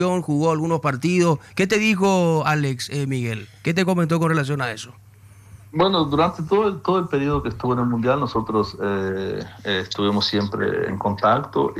jugó algunos partidos. ¿Qué te dijo Alex, Miguel? ¿Qué te comentó con relación a eso? Bueno, durante todo el periodo que estuvo en el Mundial, nosotros estuvimos siempre en contacto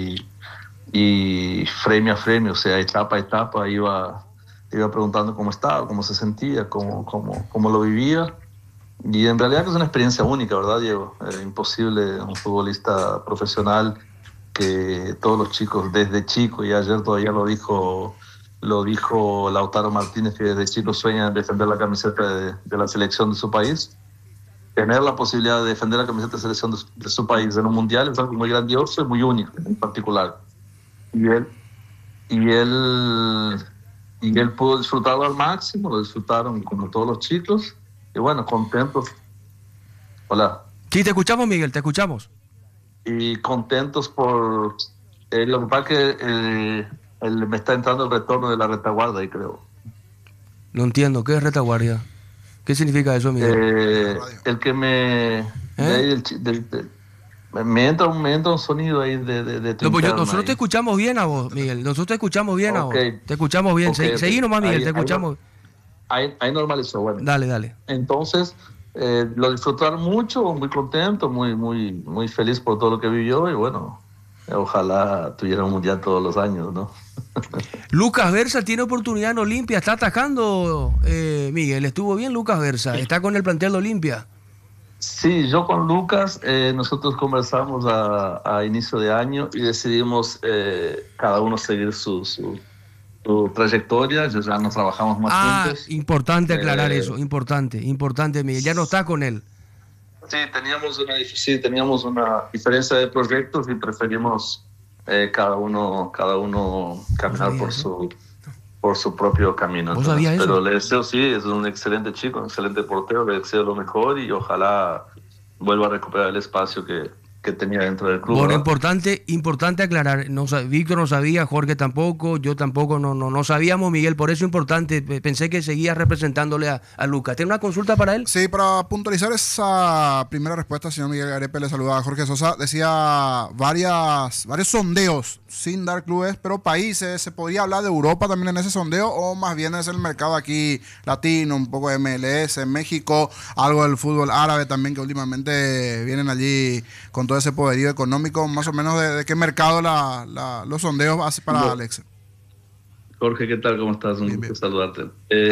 y frame a frame, o sea, etapa a etapa, iba preguntando cómo estaba, cómo se sentía, cómo lo vivía. Y en realidad es una experiencia única, ¿verdad, Diego? Imposible un futbolista profesional que todos los chicos desde chico, y ayer todavía lo dijo Lautaro Martínez, que desde chico sueña en defender la camiseta de la selección de su país. Tener la posibilidad de defender la camiseta de selección de su país en un mundial es algo muy grandioso y muy único en particular. Y él, y él, y él pudo disfrutarlo al máximo, lo disfrutaron como todos los chicos. Y bueno, contentos. Hola. Sí, te escuchamos, Miguel, te escuchamos. Y contentos por lo que pasa es que me está entrando el retorno de la retaguardia ahí, creo. No entiendo, ¿qué es retaguardia? ¿Qué significa eso, Miguel? El que me entra un sonido ahí de tu No, pues interna nosotros ahí. te escuchamos bien a vos, Miguel. Nosotros te escuchamos bien a vos. Okay. Te escuchamos bien. Okay. Seguí nomás, Miguel, ahí, te escuchamos. Ahí normalizó, bueno. Dale. Entonces, lo disfrutaron mucho, muy contento, muy feliz por todo lo que vivió y bueno, ojalá tuviera un mundial todos los años, ¿no? Lucas Versa tiene oportunidad en Olimpia, está atajando, Miguel. Estuvo bien Lucas Versa, está con el plantel de Olimpia. Sí, yo con Lucas, nosotros conversamos a inicio de año y decidimos cada uno seguir su trayectoria. Ya no trabajamos más juntos. Importante aclarar eso, importante, Miguel. Ya no está con él. Sí, teníamos una diferencia de proyectos y preferimos cada uno caminar por su propio camino. ¿Vos sabías eso? Pero le deseo, sí, es un excelente chico, un excelente portero, le deseo lo mejor y ojalá vuelva a recuperar el espacio que tenía dentro del club. Bueno, importante aclarar. Víctor no sabía, Jorge tampoco, yo tampoco, no sabíamos, Miguel, por eso es importante. Pensé que seguías representándole a Lucas. ¿Tiene una consulta para él? Sí, para puntualizar esa primera respuesta, señor Miguel Garepe, le saludaba a Jorge Sosa. Decía varios sondeos, sin dar clubes, pero países. ¿Se podría hablar de Europa también en ese sondeo o más bien es el mercado aquí latino, un poco de MLS, México, algo del fútbol árabe también que últimamente vienen allí con todo ese poderío económico? Más o menos de qué mercado los sondeos hace para Alex. Jorge, ¿qué tal? ¿Cómo estás? Un gusto saludarte.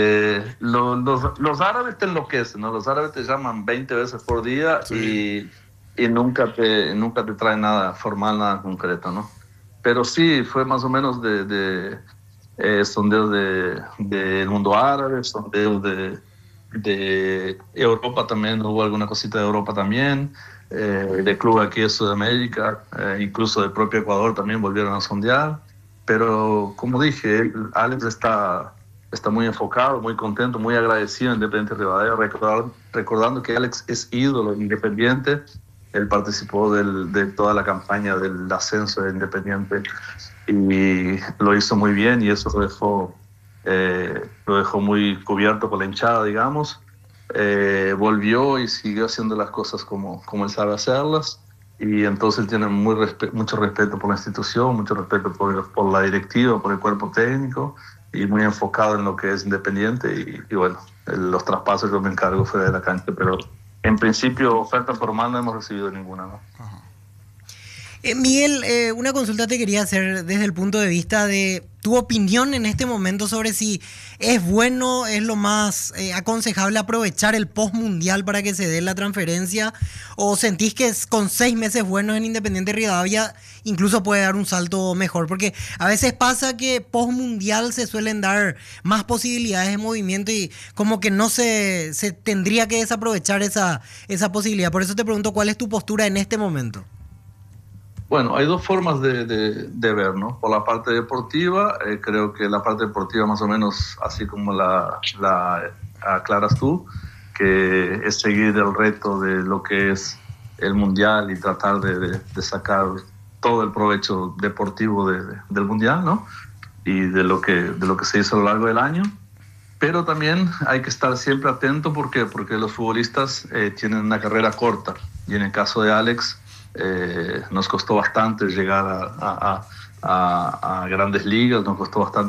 Los árabes te enloquecen, ¿no? Los árabes te llaman 20 veces por día y nunca te traen nada formal, nada concreto, ¿no? Pero sí, fue más o menos de sondeos del mundo árabe, sondeos de Europa también, hubo alguna cosita de Europa también, de club aquí de Sudamérica, incluso del propio Ecuador también volvieron a sondear. Pero como dije, Alex está muy enfocado, muy contento, muy agradecido en Independiente Rivadavia, recordando que Alex es ídolo Independiente. Él participó de toda la campaña del ascenso de Independiente y lo hizo muy bien y eso lo dejó muy cubierto con la hinchada, digamos. Volvió y siguió haciendo las cosas como él sabe hacerlas. Y entonces él tiene mucho respeto por la institución, mucho respeto por la directiva, por el cuerpo técnico y muy enfocado en lo que es Independiente. Y bueno, los traspasos yo me encargo fuera de la cancha, pero en principio oferta formal no hemos recibido ninguna, ¿no? Miguel, una consulta te quería hacer desde el punto de vista de tu opinión en este momento sobre si es bueno, es lo más aconsejable aprovechar el post-mundial para que se dé la transferencia, o sentís que con 6 meses buenos en Independiente Rivadavia incluso puede dar un salto mejor, porque a veces pasa que post-mundial se suelen dar más posibilidades de movimiento y como que no se tendría que desaprovechar esa posibilidad. Por eso te pregunto cuál es tu postura en este momento. Bueno, hay dos formas de ver, ¿no? Por la parte deportiva, creo que la parte deportiva más o menos así como la aclaras tú, que es seguir el reto de lo que es el Mundial y tratar de sacar todo el provecho deportivo del Mundial, ¿no? Y de lo que se hizo a lo largo del año. Pero también hay que estar siempre atento, ¿por qué? Porque los futbolistas tienen una carrera corta y en el caso de Alex nos costó bastante llegar a grandes ligas, nos costó bastante